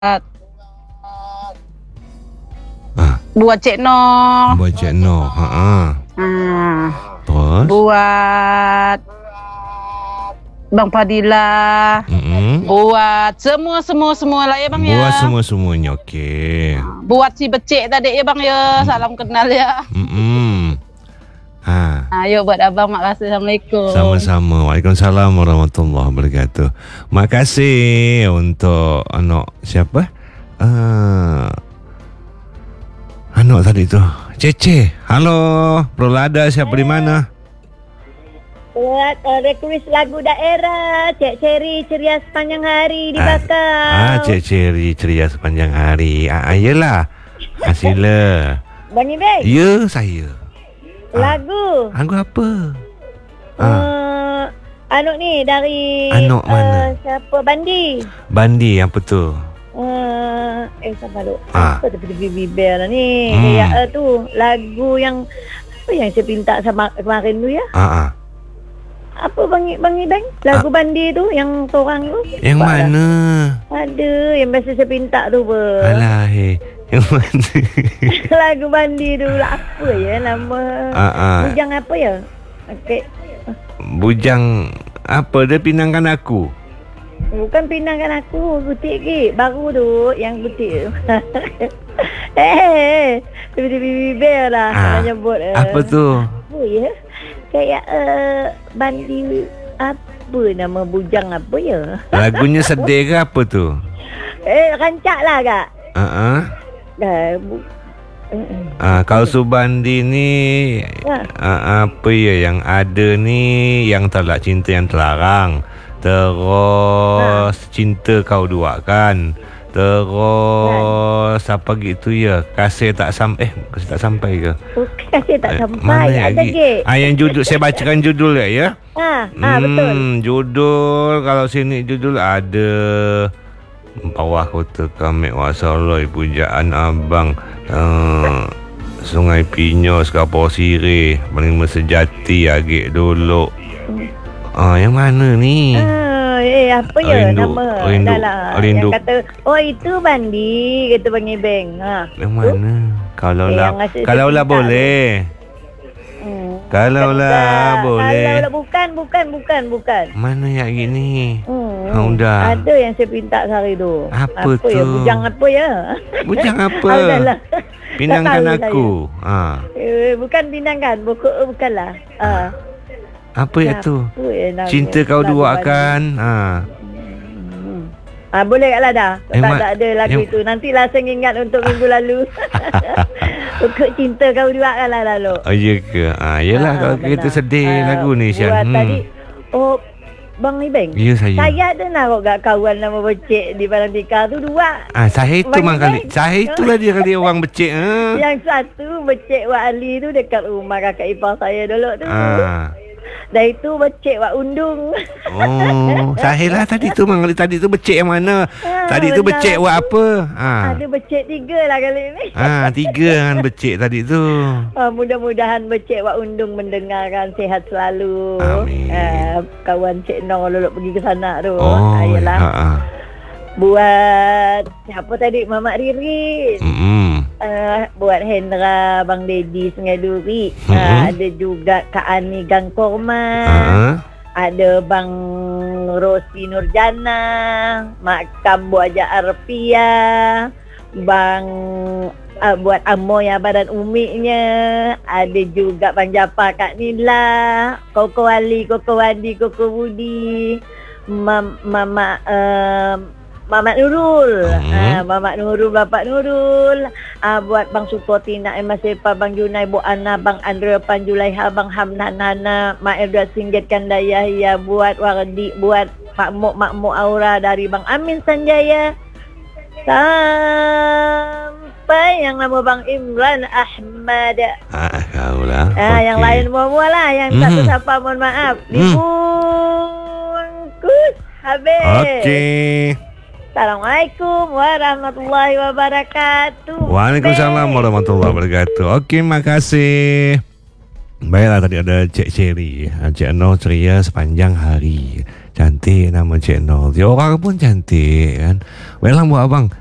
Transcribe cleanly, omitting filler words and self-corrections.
Buat Cik Noh. Buat Cik Noh. Terus? Buat Bang Fadilah. Buat semua lah ya bang ya. Buat semua-semuanya. Okey. Buat si becik tadi ya bang ya. Salam kenal ya. Ayo buat abang, makasih. Assalamualaikum. Sama-sama. Waalaikumsalam warahmatullahi wabarakatuh. Makasih untuk anak siapa? Anak tadi tu Cece. Halo, Prolada, siapa di mana? Buat request lagu daerah Cik Cherry ceria sepanjang hari di Bakau. Cik Cherry ceria sepanjang hari. Yelah. Sila. Bang Ibeng. Ya, saya. Lagu. Lagu apa? Anak ni dari Anak mana? siapa? Bandi. Bandi, apa tu? Sabar dulu. Apa tu bibir lah ni? Kayak tu lagu yang apa yang saya pinta sama kemarin tu ya? Apa Bang Ibeng? Lagu Bandi tu yang seorang tu. Yang mana? Ada yang biasa saya pinta tu ber. Alah, yang mana? Lagu Bandi tu lah. Apa ya nama? Bujang apa ya? Okey. Bujang apa? Dia pinangkan aku. Bukan pinangkan aku, butik ke. Baru tu yang butik tu. Bibir lah kalau nyebut. Apa tu? Apa ya? Kayak Bandi apa nama bujang apa ya? Lagunya sedih ke apa tu? Rancak lah kak. Kalau Subandi ni apa ya yang ada ni, yang talak cinta yang terlarang. Terus cinta kau dua kan. Terus apa gitu ya? Kasih tak sampai ke? Kasih tak sampai. Ada ke? Yang judul saya bacakan judul ya. Betul. Judul kalau sini judul ada Bawah Kota Kamek Wasaloi, Pujaan Abang, Sungai Pinyos, Kapau Sirih, Paling Sejati, Agik Dolok. Yang mana ni? Apa ya nama? Rindu. Yang kata, itu Bandi, kata Bang Ibeng. Yang mana? Kalau lah boleh. Kalau lah boleh. Kalau bukan. Mana yang gini? Udah. Ada yang saya pinta sehari tu. Apa tu? Ya? Bujang apa ya? Bujang apa? Pinangkan aku. Bukan pinangkan, bukanlah. Apa ya tu? Cinta kau dua kan? Boleh kat lah dah. Tak ada lagu itu. Nantilah saya ingat untuk minggu lalu. Untuk cinta kau dua kan lah lalu. Ya ke? Yelah kalau kita sedih lagu ni Syan. Buat tadi. Bang Ibeng. Ya saya. Saya ada nak kat kawan nama becik di Padang Tikar tu dua. Saya itu mang kali. Saya itulah dia kali orang becik. Yang satu becik Wak Ali tu dekat rumah kakak ipar saya dulu tu. Dah itu becik Wak Undung. Sahilah tadi tu mang kali. Tadi tu becik yang mana? Tadi tu becik Wak apa? Ada becik 3 lah kali ni. 3 kan becik tadi tu. Mudah-mudahan becik Wak Undung mendengarkan, sihat selalu. Amin. Kawan Cik Noh lalu pergi ke sana tu. Ayolah. Buat siapa tadi? Mamak Ririn. Buat Hendra, Bang Dedi Sungai Duri. Ada juga Kak Ani Gang Korma. Ada Bang Rosi Nurjana, Mak Kambu Aja Arpia, Bang buat Amoy Abah dan Umiknya. Ada juga Bang Japa Kak Nila, Koko Ali, Koko Wadi, Koko Budi, Mamat Nurul, Mamat Nurul, Bapak Nurul, buat Bang Sukotina, Emma Sepa, Bang Junai, Bu Ana, Bang Andrea Panjulaiha, Bang Hamdan Hana, Mak Erda Singgit Kandaya, ya buat Wardi, buat Makmuk Aura dari Bang Amin Sanjaya, sampai yang nama Bang Imran Ahmad. Kaulah. Yang lain semua lah, yang satu siapa mohon maaf. Dibungkus habis. Okey. Assalamualaikum warahmatullahi wabarakatuh. Waalaikumsalam warahmatullahi wabarakatuh. Okey, makasih. Baiklah, tadi ada Cik Cherry. Cik Noh ceria sepanjang hari. Cantik nama Cik Noh. Dia orang pun cantik kan. Baiklah buat abang.